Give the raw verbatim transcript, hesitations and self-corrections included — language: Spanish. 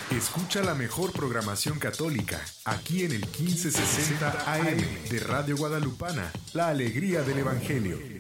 Escucha la mejor programación católica aquí en el quince sesenta A M de Radio Guadalupana, la alegría del Evangelio.